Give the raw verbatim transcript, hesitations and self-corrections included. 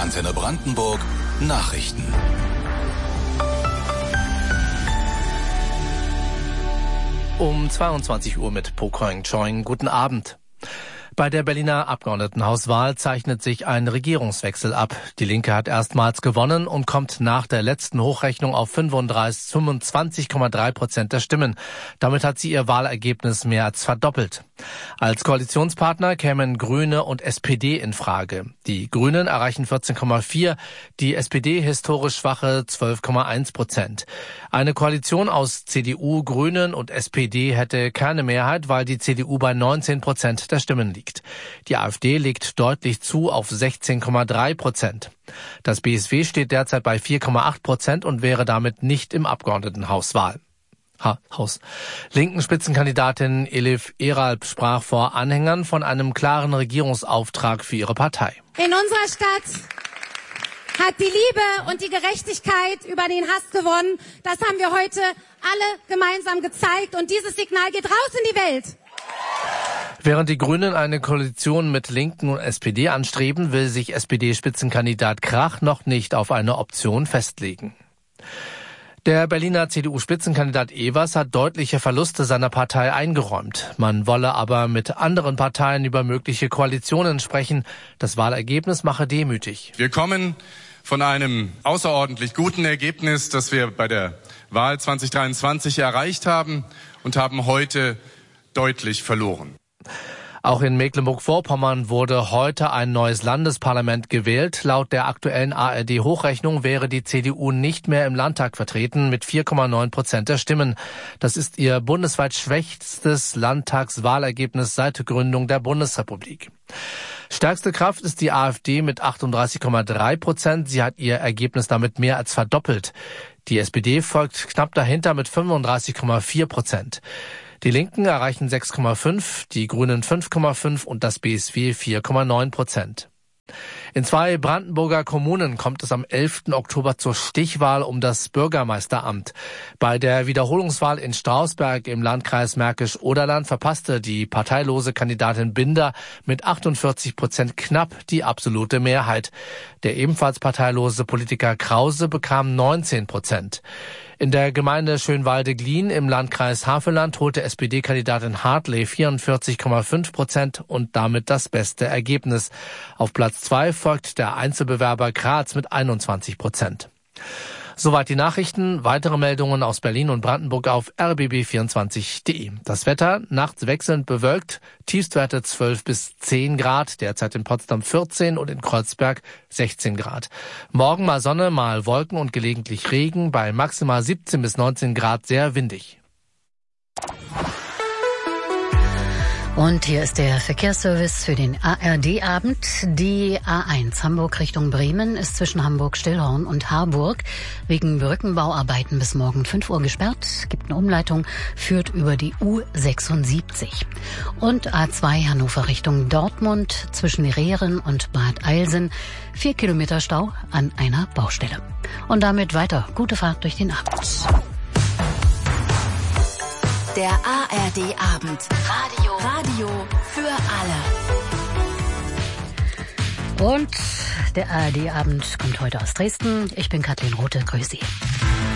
Antenne Brandenburg Nachrichten. Um zweiundzwanzig Uhr mit Po Koing Choing. Guten Abend. Bei der Berliner Abgeordnetenhauswahl zeichnet sich ein Regierungswechsel ab. Die Linke hat erstmals gewonnen und kommt nach der letzten Hochrechnung auf fünfundzwanzig Komma drei Prozent der Stimmen. Damit hat sie ihr Wahlergebnis mehr als verdoppelt. Als Koalitionspartner kämen Grüne und S P D in Frage. Die Grünen erreichen vierzehn Komma vier, die S P D historisch schwache zwölf Komma eins Prozent. Eine Koalition aus C D U, Grünen und S P D hätte keine Mehrheit, weil die C D U bei neunzehn Prozent der Stimmen liegt. Die AfD legt deutlich zu auf sechzehn Komma drei Prozent. Das B S W steht derzeit bei vier Komma acht Prozent und wäre damit nicht im Abgeordnetenhauswahl. Ha, Haus. Linken Spitzenkandidatin Elif Eralp sprach vor Anhängern von einem klaren Regierungsauftrag für ihre Partei. In unserer Stadt hat die Liebe und die Gerechtigkeit über den Hass gewonnen. Das haben wir heute alle gemeinsam gezeigt und dieses Signal geht raus in die Welt. Während die Grünen eine Koalition mit Linken und S P D anstreben, will sich S P D-Spitzenkandidat Krach noch nicht auf eine Option festlegen. Der Berliner C D U-Spitzenkandidat Evers hat deutliche Verluste seiner Partei eingeräumt. Man wolle aber mit anderen Parteien über mögliche Koalitionen sprechen. Das Wahlergebnis mache demütig. Wir kommen von einem außerordentlich guten Ergebnis, das wir bei der Wahl zwanzig dreiundzwanzig erreicht haben, und haben heute deutlich verloren. Auch in Mecklenburg-Vorpommern wurde heute ein neues Landesparlament gewählt. Laut der aktuellen A R D-Hochrechnung wäre die C D U nicht mehr im Landtag vertreten mit vier Komma neun Prozent der Stimmen. Das ist ihr bundesweit schwächstes Landtagswahlergebnis seit Gründung der Bundesrepublik. Stärkste Kraft ist die AfD mit achtunddreißig Komma drei Prozent. Sie hat ihr Ergebnis damit mehr als verdoppelt. Die S P D folgt knapp dahinter mit fünfunddreißig Komma vier Prozent. Die Linken erreichen sechs Komma fünf, die Grünen fünf Komma fünf und das B S W vier Komma neun Prozent. In zwei Brandenburger Kommunen kommt es am elften Oktober zur Stichwahl um das Bürgermeisteramt. Bei der Wiederholungswahl in Strausberg im Landkreis Märkisch-Oderland verpasste die parteilose Kandidatin Binder mit achtundvierzig Prozent knapp die absolute Mehrheit. Der ebenfalls parteilose Politiker Krause bekam neunzehn Prozent. In der Gemeinde Schönwalde-Glien im Landkreis Havelland holte S P D-Kandidatin Hartley vierundvierzig Komma fünf Prozent und damit das beste Ergebnis. Auf Platz zwei folgt der Einzelbewerber Graz mit einundzwanzig Prozent. Soweit die Nachrichten. Weitere Meldungen aus Berlin und Brandenburg auf r b b vierundzwanzig punkt de. Das Wetter, nachts wechselnd bewölkt, Tiefstwerte zwölf bis zehn Grad, derzeit in Potsdam vierzehn und in Kreuzberg sechzehn Grad. Morgen mal Sonne, mal Wolken und gelegentlich Regen, bei maximal siebzehn bis neunzehn Grad sehr windig. Und hier ist der Verkehrsservice für den A R D-Abend. Die A eins Hamburg Richtung Bremen ist zwischen Hamburg-Stillhorn und Harburg wegen Brückenbauarbeiten bis morgen fünf Uhr gesperrt. Gibt eine Umleitung, führt über die U sechsundsiebzig. Und A zwei Hannover Richtung Dortmund zwischen Rehren und Bad Eilsen. Vier Kilometer Stau an einer Baustelle. Und damit weiter. Gute Fahrt durch den Abend. Der A R D-Abend. Radio. Radio für alle. Und der A R D-Abend kommt heute aus Dresden. Ich bin Kathleen Rothe. Grüß Sie.